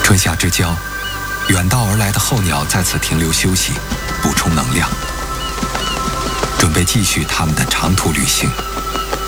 春夏之交，远道而来的候鸟在此停留休息，补充能量，准备继续他们的长途旅行。